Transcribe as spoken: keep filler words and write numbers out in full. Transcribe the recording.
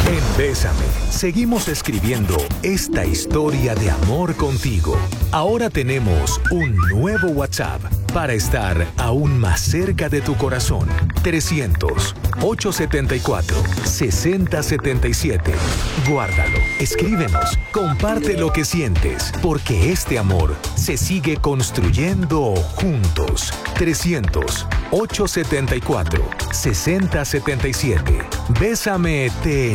En Bésame, seguimos escribiendo esta historia de amor contigo. Ahora tenemos un nuevo WhatsApp para estar aún más cerca de tu corazón. trescientos, ochocientos setenta y cuatro, sesenta setenta y siete. Guárdalo, escríbenos, comparte lo que sientes, porque este amor se sigue construyendo juntos. trescientos, ochocientos setenta y cuatro, sesenta setenta y siete. Bésame te